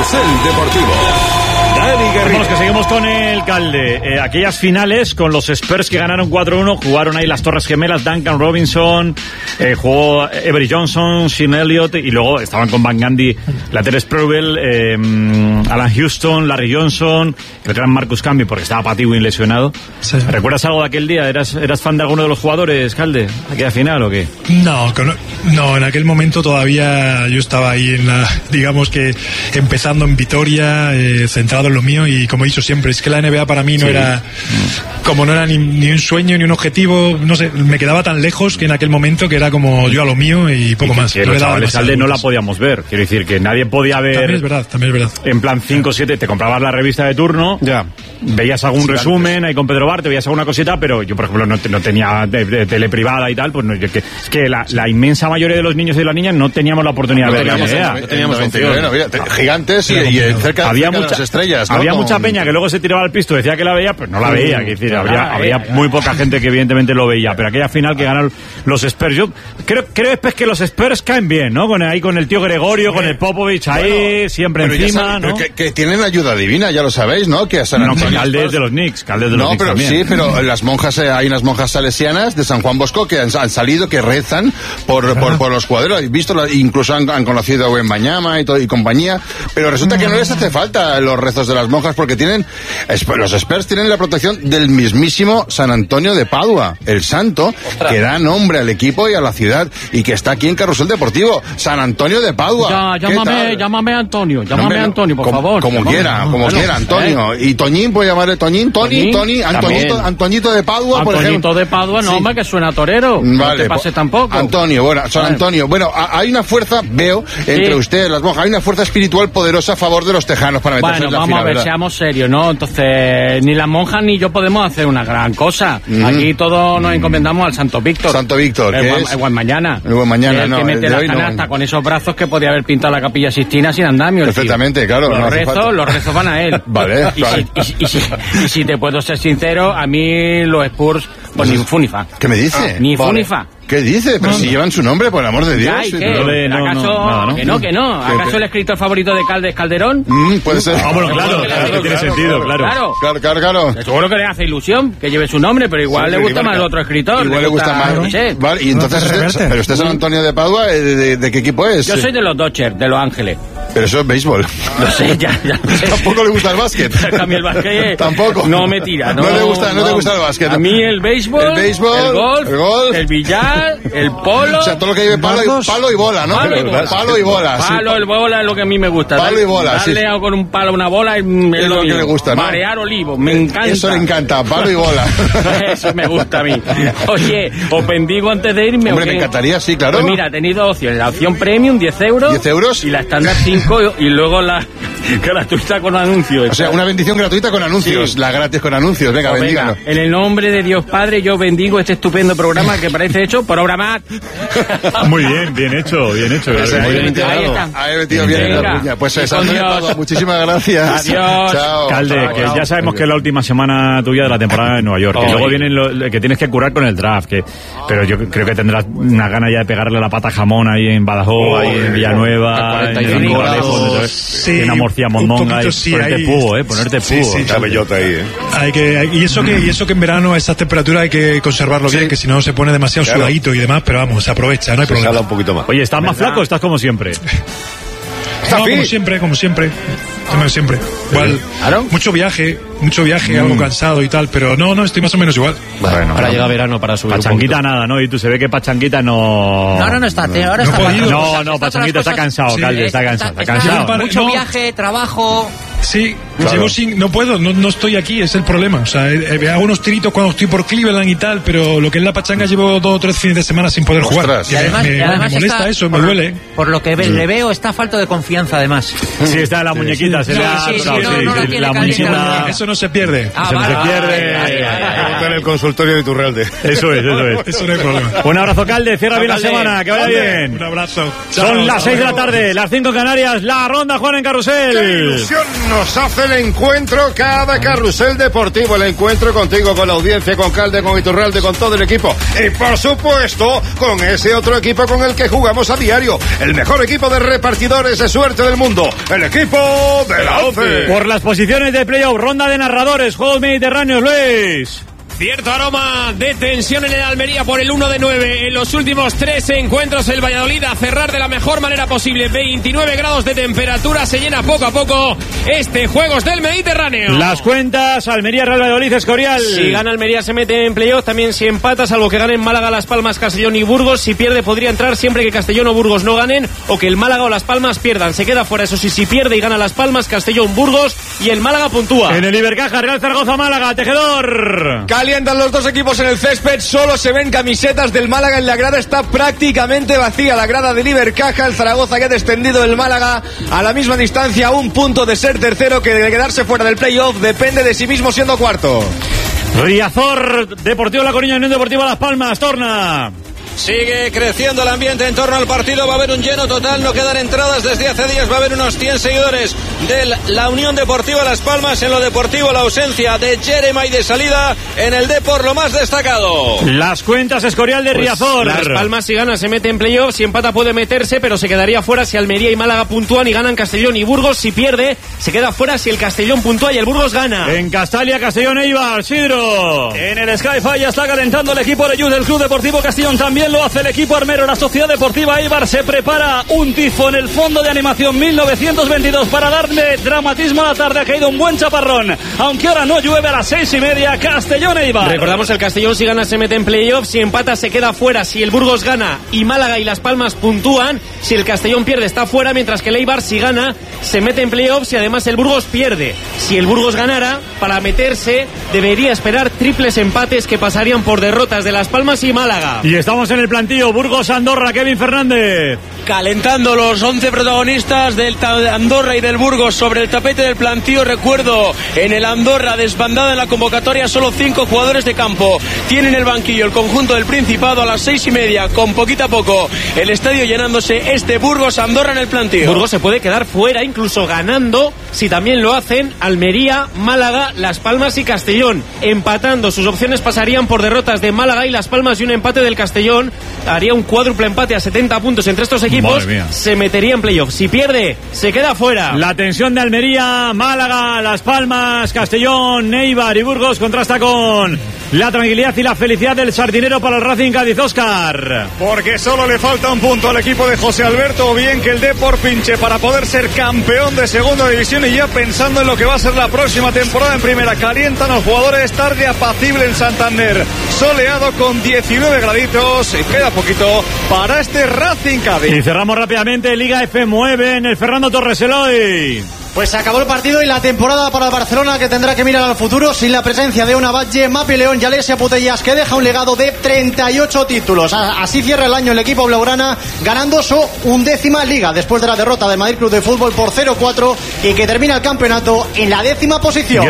Carrusel Deportivo. Vamos, que seguimos con el Calde. Aquellas finales con los Spurs que ganaron 4-1, jugaron ahí las Torres Gemelas, Duncan Robinson, jugó Avery Johnson, Sean Elliott, y luego estaban con Van Gundy, Laterce Sprewell, Alan Houston, Larry Johnson, creo que eran Marcus Camby porque estaba Pat Ewing lesionado. Sí. ¿Recuerdas algo de aquel día? ¿Eras fan de alguno de los jugadores, Calde? ¿Aquella final o qué? No, en aquel momento todavía yo estaba ahí digamos que empezando en Vitoria, centrado en lo mío, y como he dicho siempre, es que la NBA para mí no era ni un sueño ni un objetivo, no sé, me quedaba tan lejos que en aquel momento que era como yo a lo mío y poco más. Que los chavales, Calde, no la podíamos ver, quiero decir que nadie podía ver. También es verdad. En plan 5-7, te comprabas la revista de turno, ya veías algún resumen ahí con Pedro Barte, veías alguna cosita, pero yo por ejemplo no tenía de tele privada y tal, pues es que la inmensa mayoría de los niños y de las niñas no teníamos la oportunidad de ver la NBA. No teníamos Gigantes y cerca de las estrellas, ¿no? Había mucha peña que luego se tiraba al pisto, decía que la veía, pero no la veía, que decir, habría muy poca gente que evidentemente lo veía, pero aquella final que ganaron los Spurs, yo creo que los Spurs caen bien, ¿no? Con el tío Gregorio, con el Popovich ahí, siempre encima, ¿no? Que tienen ayuda divina, ya lo sabéis, ¿no? Que a San Antonio Calde de los Knicks, pero también. Sí, pero las monjas, hay unas monjas salesianas de San Juan Bosco que han salido, que rezan por los jugadores. He visto, incluso han conocido a Wembanyama y compañía, pero resulta que no les hace falta los rezos de las monjas porque los Spurs tienen la protección del mismísimo San Antonio de Padua, el santo que da nombre al equipo y a la ciudad y que está aquí en Carrusel Deportivo. San Antonio de Padua. Llámame Antonio, por favor. Como quiera, Antonio. Y Toñín, puede llamarle Toñín, Tony, Antoñito de Padua, por ejemplo. Antoñito de Padua, no, hombre, que suena torero. Vale, no te pase tampoco. Antonio, San Antonio. Bueno, hay una fuerza, veo, entre ustedes, las monjas, hay una fuerza espiritual poderosa a favor de los tejanos para meterse en la final. Bueno, vamos a ver, seamos serios, ¿no? Entonces, ni las monjas ni yo podemos hacer una gran cosa. Aquí todos nos encomendamos al Santo Víctor. Santo Víctor, el buen mañana. El buen mañana, el que mete la canasta con esos brazos que podía haber pintado la Capilla Sixtina sin andamio. Perfectamente, claro. Los rezos van a él. Vale. Y si te puedo ser sincero, a mí los Spurs, pues ni funifa. ¿Qué me dice? Ni funifa. ¿Qué dice? Pero si llevan su nombre, por el amor de Dios. ¿Y qué? ¿Acaso que no? ¿Acaso el escritor favorito de Calde es Calderón? Puede ser. Bueno, claro, que tiene sentido, claro. Claro. Seguro que le hace ilusión que lleve su nombre, pero igual le gusta más el otro escritor. Igual le gusta más. No sé. Vale, y entonces, pero usted es San Antonio de Padua, ¿de qué equipo es? Yo soy de los Dodgers, de Los Ángeles. Pero eso es béisbol. No sé, ya sé. Tampoco le gusta el básquet. A mí el básquet tampoco. No me tira. No te gusta el básquet. A mí el béisbol, el golf, el billar, el polo. O sea, todo lo que lleve palo y bola, ¿no? Palo y bola. Palo y bola es lo que a mí me gusta. Palo y bola, darle con un palo a una bola es lo que le gusta, ¿no? Marear olivos, me encanta. Eso le encanta, palo y bola. Eso me gusta a mí. Oye, ¿os bendigo antes de irme? Hombre, me encantaría, sí, claro. Pues mira, he tenido opciones. La opción premium, 10 euros. 10 euros. Y la estándar 5 y luego la gratuita con anuncios. O sea, una bendición gratuita con anuncios. Sí. La gratis con anuncios. Venga, bendíganos. En el nombre de Dios Padre, yo bendigo este estupendo programa que parece hecho por obra más. Muy bien hecho. Muy bien enterado. Ahí metido bien en la puña. Pues muchísimas gracias. Adiós. Chao. Calde, que ya sabemos que es la última semana tuya de la temporada de Nueva York. Que luego vienen que tienes que curar con el draft. Pero yo creo que tendrás una gana ya de pegarle la pata a jamón ahí en Badajoz, ahí en Villanueva, en Moralejo, sí, en Amorcia Mondonga, ponerte pugo. Sí, cabellota ahí, y eso que en verano a esas temperaturas hay que conservarlo bien, que si no se pone demasiado sudadito y demás, pero vamos, se aprovecha, no hay problema. Un poquito más. Oye, ¿estás más flaco o estás como siempre? No, como siempre. Igual, mucho viaje, algo cansado y tal, pero no, estoy más o menos igual. Bueno, ahora llega verano para subir Pachanguita nada, ¿no? Y tú se ve que Pachanguita no... No está, ahora no, Pachanguita está cansado, Calde, está cansado. Mucho viaje, trabajo... Sí, claro. No puedo, no estoy aquí, es el problema. O sea, hago unos tiritos cuando estoy por Cleveland y tal, pero lo que es la pachanga llevo 2 o 3 fines de semana sin poder jugar. Y además me molesta eso, me duele. Por lo que le veo, está falto de confianza además. Sí, está la muñequita, la muñequita. Eso no se pierde. Se pierde. En el consultorio de Iturralde. Eso es. Eso no hay problema. Un abrazo, Calde. Cierra bien la semana. Que vaya bien. Un abrazo. Son las 6 de la tarde, las 5 en Canarias. La ronda Juan en Carrusel. ¡Qué ilusión nos hace el encuentro! Cada Carrusel Deportivo, el encuentro contigo, con la audiencia, con Calde, con Iturralde, con todo el equipo. Y por supuesto, con ese otro equipo con el que jugamos a diario. El mejor equipo de repartidores de suerte del mundo. El equipo de la OCE. Por las posiciones de playoff, ronda de narradores, Juegos Mediterráneos, Luis. Cierto aroma de tensión en el Almería por el 1-9. En los últimos 3 encuentros el Valladolid a cerrar de la mejor manera posible. 29 grados de temperatura, se llena poco a poco este Juegos del Mediterráneo. Las cuentas, Almería, Real Valladolid, Escorial. Si gana Almería se mete en playoff, también si empata, salvo que ganen Málaga, Las Palmas, Castellón y Burgos. Si pierde podría entrar siempre que Castellón o Burgos no ganen, o que el Málaga o Las Palmas pierdan. Se queda fuera, eso sí, si pierde y gana Las Palmas, Castellón, Burgos y el Málaga puntúa. En el Ibercaja, Real Zaragoza, Málaga, Tejedor. Calientan los dos equipos en el césped, solo se ven camisetas del Málaga en la grada, está prácticamente vacía la grada del Ibercaja. El Zaragoza que ha descendido, el Málaga a la misma distancia, a un punto de ser tercero, que de quedarse fuera del playoff depende de sí mismo siendo cuarto. Riazor, Deportivo La Coruña, Unión Deportiva Las Palmas, Torna. Sigue creciendo el ambiente en torno al partido, va a haber un lleno total, no quedan entradas desde hace días, va a haber unos 100 seguidores de la Unión Deportiva Las Palmas. En lo deportivo, la ausencia de Jeremy de salida, en el Depor lo más destacado. Las cuentas, Escorial de Riazor. Las Palmas si gana se mete en playoff, si empata puede meterse, pero se quedaría fuera si Almería y Málaga puntúan y ganan Castellón y Burgos. Si pierde, se queda fuera si el Castellón puntúa y el Burgos gana. En Castalia, Castellón, Eibar, Sidro. En el Sky-Fi ya está calentando el equipo de Youth del Club Deportivo Castellón, también lo hace el equipo armero. La Sociedad Deportiva Eibar se prepara un tifo en el fondo de animación 1922 para darle dramatismo a la tarde. Ha caído un buen chaparrón, aunque ahora no llueve. A las 6:30, Castellón Eibar. Recordamos, el Castellón si gana se mete en playoff, si empata se queda fuera si el Burgos gana y Málaga y Las Palmas puntúan. Si el Castellón pierde está fuera, mientras que el Eibar si gana se mete en playoff y además el Burgos pierde. Si el Burgos ganara, para meterse debería esperar triples empates que pasarían por derrotas de Las Palmas y Málaga. Y estamos en el plantillo Burgos-Andorra, Kevin Fernández. Calentando los 11 protagonistas del Andorra y del Burgos sobre el tapete del plantío. Recuerdo, en el Andorra, desbandada en la convocatoria, solo 5 jugadores de campo. Tienen el banquillo el conjunto del Principado. A las 6:30, con poquito a poco, el estadio llenándose, este Burgos-Andorra en el plantío. Burgos se puede quedar fuera, incluso ganando, si también lo hacen Almería, Málaga, Las Palmas y Castellón. Empatando, sus opciones pasarían por derrotas de Málaga y Las Palmas y un empate del Castellón. Haría un cuádruple empate a 70 puntos entre estos equipos. Se metería en playoff. Si pierde, se queda fuera. La tensión de Almería, Málaga, Las Palmas, Castellón, Eibar y Burgos contrasta con la tranquilidad y la felicidad del sardinero para el Racing Cádiz, Óscar. Porque solo le falta un punto al equipo de José Alberto, o bien que el Depor pinche para poder ser campeón de segunda división, y ya pensando en lo que va a ser la próxima temporada en primera. Calientan los jugadores, tarde apacible en Santander, soleado con 19 graditos, y queda poquito para este Racing Cádiz. Y cerramos rápidamente Liga F9 en el Fernando Torres Eloy. Pues se acabó el partido y la temporada para el Barcelona, que tendrá que mirar al futuro sin la presencia de Ona Batlle, Mapi León y Alessia Putellas, que deja un legado de 38 títulos. Así cierra el año el equipo blaugrana, ganando su 11ª liga después de la derrota del Madrid Club de Fútbol por 0-4 y que termina el campeonato en la 10ª posición.